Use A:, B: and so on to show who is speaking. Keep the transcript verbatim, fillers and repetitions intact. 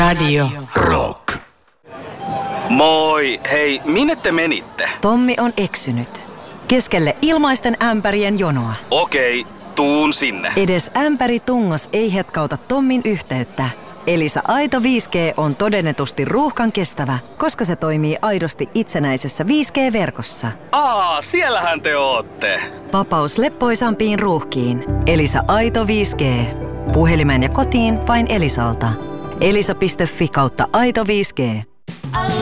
A: Radio
B: Rock.
C: Moi, hei, minne te menitte?
A: Tommi on eksynyt. Keskelle ilmaisten ämpärien jonoa.
C: Okei, tuun sinne.
A: Edes ämpäri tungos ei hetkauta Tommin yhteyttä. Elisa Aito viisi G on todennetusti ruuhkan kestävä, koska se toimii aidosti itsenäisessä viisi G-verkossa.
C: Aa, siellähän te ootte.
A: Vapaus leppoisampiin ruuhkiin. Elisa Aito viisi G. Puhelimeen ja kotiin vain Elisalta. elisa piste fi kautta Aito viisi G.